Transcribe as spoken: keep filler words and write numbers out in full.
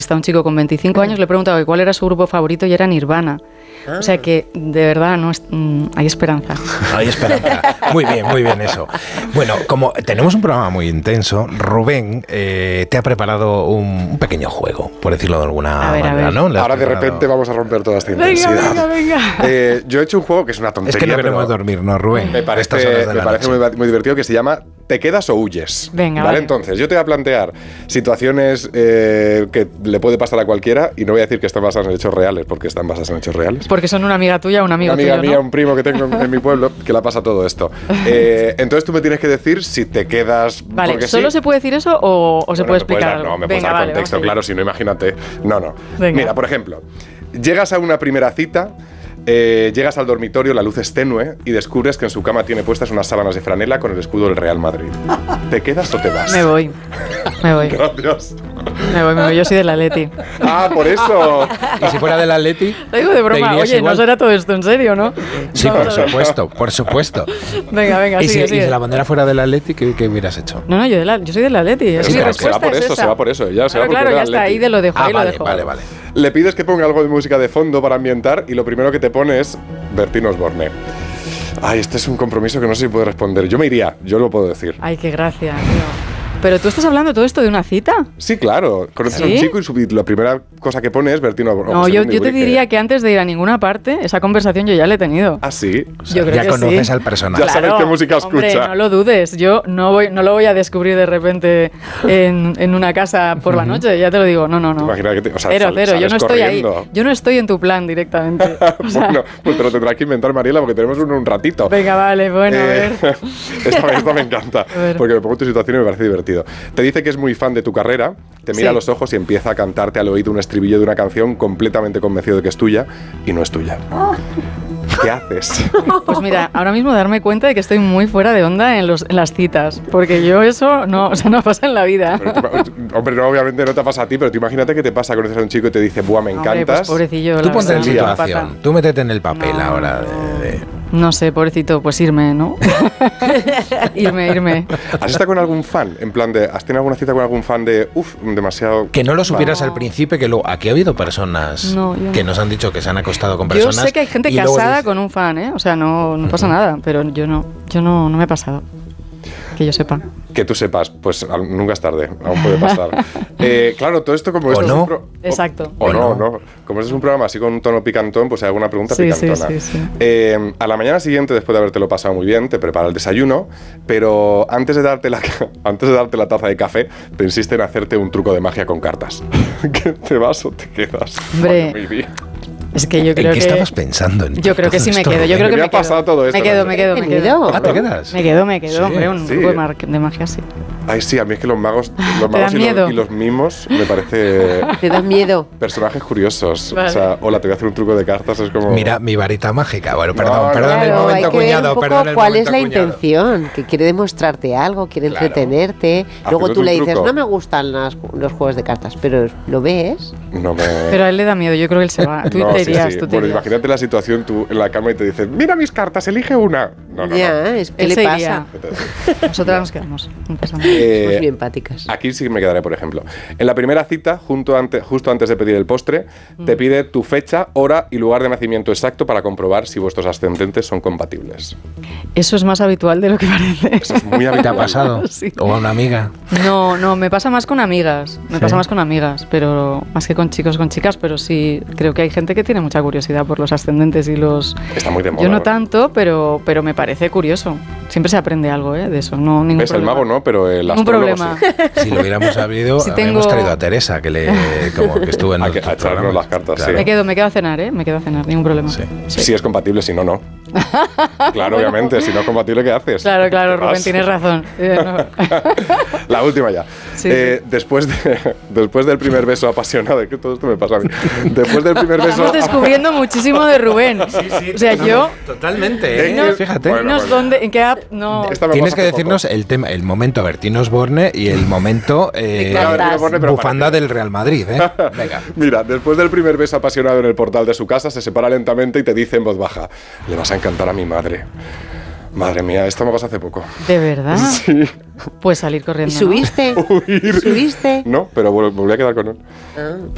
Está un chico con veinticinco años, le he preguntado cuál era su grupo favorito y era Nirvana. Ah. O sea que, de verdad, no es, mm, hay esperanza. Hay esperanza. Muy bien, muy bien eso. Bueno, como tenemos un programa muy intenso, Rubén eh, te ha preparado un, un pequeño juego, por decirlo de alguna a ver, manera, a ver. ¿no? Ahora de preparado... repente vamos a romper toda esta venga, intensidad. Venga, venga, eh, Yo he hecho un juego que es una tontería. Es que no queremos dormir, ¿no, Rubén? Me parece, me parece muy, muy divertido, que se llama ¿Te quedas o huyes? Venga, ¿vale? vale. Entonces, yo te voy a plantear situaciones eh, que le puede pasar a cualquiera y no voy a decir que están basadas en hechos reales, porque están basadas en hechos reales. Porque son una amiga tuya o un amigo una amiga tuyo, mía, ¿no? un primo que tengo en, en mi pueblo, que le pasa todo esto. Eh, entonces tú me tienes que decir si te quedas... Vale, ¿solo sí. se puede decir eso o, o se bueno, puede explicar dar, algo? No, me Venga, puedes dar vale, contexto, claro, si no, imagínate. No, no. Venga. Mira, por ejemplo, llegas a una primera cita... Eh, llegas al dormitorio, la luz es tenue y descubres que en su cama tiene puestas unas sábanas de franela con el escudo del Real Madrid. ¿Te quedas o te vas? Me voy, me voy. Gracias. Me voy, me voy, yo soy del Atleti. Ah, por eso. ¿Y si fuera del Atleti? Lo digo de broma, oye, igual? No será todo esto en serio, ¿no? Sí, por supuesto, por supuesto. Venga, venga, ¿Y sigue, si, sigue. ¿Y si la bandera fuera del Atleti, qué, qué hubieras hecho? No, no, yo, de la, yo soy del Atleti. Es que se va por eso, se va por eso. Ya, se claro, va claro, ya está, ahí de lo dejo, ah, ahí vale, lo dejo. vale, vale. Le pides que ponga algo de música de fondo para ambientar y lo primero que te pone es Bertín Osborne. Ay, este es un compromiso que no sé si puedo responder. Yo me iría, yo lo puedo decir. Ay, qué gracia, tío. ¿Pero tú estás hablando todo esto de una cita? Sí, claro. Conoces ¿Sí? a un chico y su, la primera cosa que pone es Bertín Osborne. No, yo, yo te diría que antes de ir a ninguna parte, esa conversación yo ya la he tenido. ¿Ah, sí? O sea, yo creo ya que conoces sí. al personaje. Ya sabes qué música escucha. Hombre, no lo dudes. Yo no voy, no lo voy a descubrir de repente en, en una casa por la noche. Ya te lo digo. No, no, no. Imagina que te, o sea, cero, sal, cero. Yo no estoy corriendo. ahí. Yo no estoy en tu plan directamente. O sea, bueno, pues te lo tendrás que inventar, Mariela, porque tenemos uno un ratito. Venga, vale, bueno, eh, a ver. esta, esta me encanta, porque me pongo en tu situación y me parece divertido. Te dice que es muy fan de tu carrera, te mira sí. a los ojos y empieza a cantarte al oído un estribillo de una canción completamente convencido de que es tuya y no es tuya. Oh. ¿Qué haces? Pues mira, ahora mismo darme cuenta de que estoy muy fuera de onda en, los, en las citas, porque yo eso no, o sea, no pasa en la vida. Pero, hombre, no, obviamente no te pasa a ti, pero tú imagínate que te pasa, conoces a un chico y te dice, buah, me encantas. Hombre, pues pobrecillo. Tú ponte en situación, pata. tú métete en el papel no, ahora de... de... No sé, pobrecito, pues irme, ¿no? irme, irme. ¿Has estado con algún fan? En plan de, ¿has tenido alguna cita con algún fan de, uff, demasiado... Que no lo supieras no. al principio, que luego, aquí ha habido personas no, que nos han dicho que se han acostado con personas. Yo sé que hay gente casada dice... con un fan, ¿eh? O sea, no, no pasa uh-huh. nada, pero yo no, yo no, no me he pasado. Que yo sepa. Que tú sepas, pues nunca es tarde, aún puede pasar. eh, claro, todo esto como o esto no. es un pro- Exacto. O, o no, no. Como este es un programa así con un tono picantón, pues hay alguna pregunta sí, picantona. Sí, sí, sí. Eh, a la mañana siguiente, después de habértelo pasado muy bien, te prepara el desayuno, pero antes de darte la, antes de darte la taza de café, te insiste en hacerte un truco de magia con cartas. ¿Que te vas o te quedas? Hombre, Ay, es que yo creo ¿En qué que... estabas pensando? En yo creo que sí me quedo. Yo creo que me me ha pasado quedo. todo esto. Me quedo, me quedo, me quedo. Ah, ¿te quedas? Me quedo, me quedo, sí, hombre, un sí. truco de, mar- de magia sí. Ay, sí, a mí es que los magos, los magos y, los, y los mimos me parece... Te dan miedo. Personajes curiosos. Vale. O sea, hola, te voy a hacer un truco de cartas, es como... Mira, mi varita mágica. Bueno, perdón, No, perdón claro, el momento, hay que ver cuñado, un poco perdón el cuál momento, es la cuñado. intención, que quiere demostrarte algo, quiere Claro. entretenerte. Luego Haciéndote tú le un dices, truco. no me gustan las- los juegos de cartas, pero lo ves. No me... Pero a él le da miedo, yo creo que él se va. Tú No, te sí, irías, sí. tú te Bueno, irías. imagínate la situación tú en la cama y te dicen, mira mis cartas, elige una. No, no, ya, no. es que Él le se pasa. iría. Nosotras nos quedamos. No pasa nada. Eh, Somos bien empáticas. Aquí sí que me quedaré, por ejemplo. En la primera cita, junto ante, justo antes de pedir el postre, Mm. te pide tu fecha, hora y lugar de nacimiento exacto para comprobar si vuestros ascendentes son compatibles. Eso es más habitual de lo que parece. Eso es muy ¿Te habitual. ha pasado? Sí. ¿O a una amiga? No, no, me pasa más con amigas. Me ¿Sí? pasa más con amigas, pero más que con chicos, con chicas, pero sí creo que hay gente que tiene mucha curiosidad por los ascendentes y los... Está muy de moda. Yo no tanto, pero, pero me parece curioso. Siempre se aprende algo, ¿eh? De eso, no ningún ¿Ves? problema. El mago no, pero el Ningún astrólogo problema. sí. Si lo hubiéramos sabido, Si habríamos tengo- traído a Teresa, que le como que estuvo en A los que- a echarnos programas. las cartas, Claro. sí. Me quedo, me quedo a cenar, ¿eh? Me quedo a cenar, ningún problema. Sí. Sí. Si es compatible, si no, no. Claro, obviamente. Si no es compatible, ¿qué haces? Claro, claro, Te Rubén, vas. tienes razón. Eh, no. La última ya. Sí, Eh, sí. Después, de, después del primer beso apasionado, que todo esto me pasa a mí. Después del primer beso... Estamos descubriendo muchísimo de Rubén. O sea, yo... Totalmente, ¿eh? No, Fíjate. Bueno, Dinos bueno. dónde, en qué app, no... Esta me Tienes pasa que hace decirnos poco. el tema, el momento Bertín Osborne y el momento eh, Claro, Bertín Osborne, pero bufanda para- del Real Madrid, ¿eh? Venga. Mira, después del primer beso apasionado en el portal de su casa, se separa lentamente y te dice en voz baja, le vas a encantar a mi madre. Madre mía, esto me pasó hace poco. ¿De verdad? Sí. Pues salir corriendo, ¿Y ¿no? subiste? Huir. ¿Subiste? No, pero vol- volví a quedar con él. Ah.